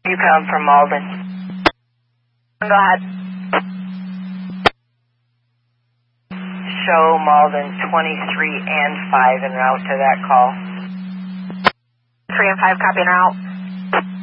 You come from Malden. Go ahead. Show Malden 23 and 5 en route to that call. 3 and 5, copy en route.